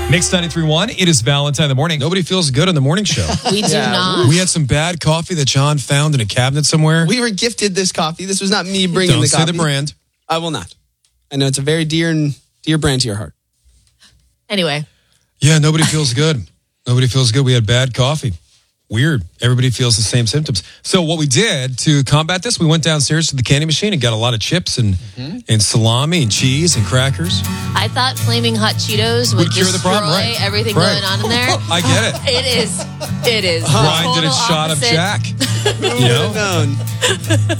Mix 93.1, it is Valentine in the morning. Nobody feels good on the morning show. We do not. We had some bad coffee that John found in a cabinet somewhere. We were gifted this coffee. This was not me bringing Don't the say coffee. the brand. I will not. I know it's a very dear brand to your heart. Anyway. Yeah, nobody feels good. Nobody feels good. We had bad coffee. Weird. Everybody feels the same symptoms. So what we did to combat this, we went downstairs to the candy machine and got a lot of chips and salami and cheese and crackers. I thought Flaming Hot Cheetos would cure the destroy problem, right. everything Right. going on in there. I get it. It is. Grinded Total its shot of opposite. Jack. Who would have known?